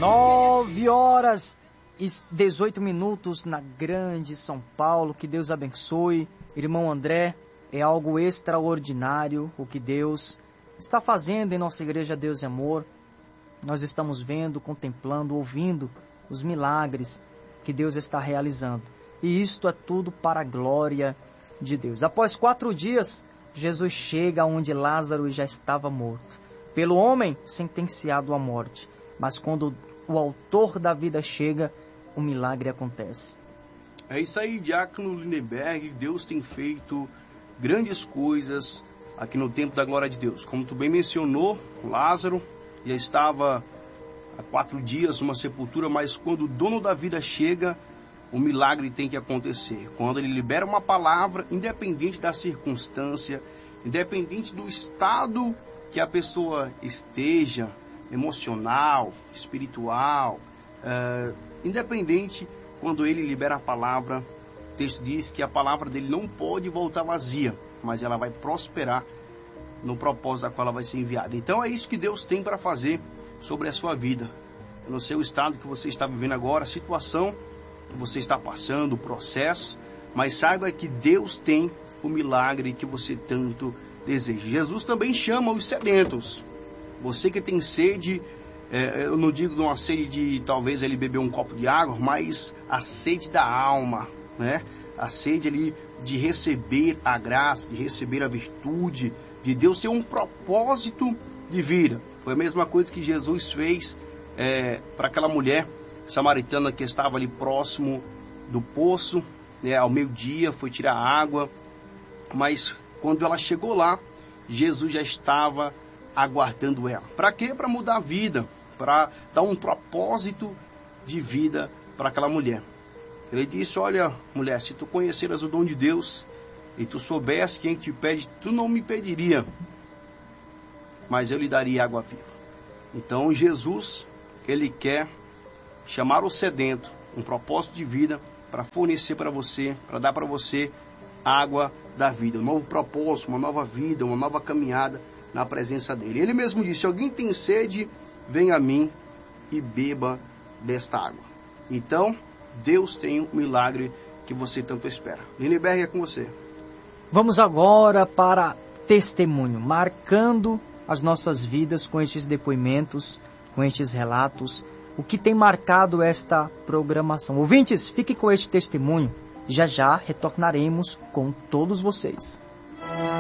9h18 na grande São Paulo. Que Deus abençoe. Irmão André, é algo extraordinário o que Deus está fazendo em nossa igreja Deus e Amor. Nós estamos vendo, contemplando, ouvindo os milagres que Deus está realizando. E isto é tudo para a glória de Deus. Após 4 dias, Jesus chega onde Lázaro já estava morto. Pelo homem, sentenciado à morte. Mas quando o autor da vida chega, o milagre acontece. É isso aí, Diácono Lindenberg. Deus tem feito grandes coisas aqui no tempo da glória de Deus. Como tu bem mencionou, Lázaro já estava há 4 dias numa sepultura, mas quando o dono da vida chega, o milagre tem que acontecer. Quando ele libera uma palavra, independente da circunstância, independente do estado que a pessoa esteja, emocional, espiritual, independente, quando ele libera a palavra, o texto diz que a palavra dele não pode voltar vazia, mas ela vai prosperar no propósito a qual ela vai ser enviada. Então é isso que Deus tem para fazer sobre a sua vida. Eu não sei o estado que você está vivendo agora, a situação que você está passando, o processo, mas saiba que Deus tem o milagre que você tanto deseja. Jesus também chama os sedentos. Você que tem sede, eu não digo de uma sede de talvez ele beber um copo de água, mas a sede da alma, né? A sede ali de receber a graça, de receber a virtude, de Deus ter um propósito de vida. Foi a mesma coisa que Jesus fez para aquela mulher samaritana que estava ali próximo do poço, né? Ao meio-dia foi tirar água, mas quando ela chegou lá, Jesus já estava aguardando ela. Para quê? Para mudar a vida, para dar um propósito de vida para aquela mulher. Ele disse: olha, mulher, se tu conheceras o dom de Deus e tu soubesse quem te pede, tu não me pediria, mas eu lhe daria água viva. Então Jesus, ele quer chamar o sedento, um propósito de vida, para fornecer para você, para dar para você água da vida, um novo propósito, uma nova vida, uma nova caminhada na presença dele. Ele mesmo disse: se alguém tem sede, venha a mim e beba desta água. Então, Deus tem um milagre que você tanto espera. Lindenberg, é com você. Vamos agora para testemunho, marcando as nossas vidas com estes depoimentos, com estes relatos, o que tem marcado esta programação. Ouvintes, fiquem com este testemunho. Já já retornaremos com todos vocês.